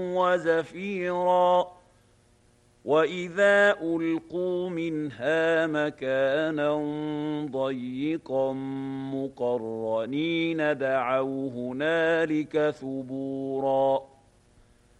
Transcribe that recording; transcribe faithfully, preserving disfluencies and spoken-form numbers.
وزفيرا وإذا ألقوا منها مكانا ضيقا مقرنين دعوا هنالك ثبورا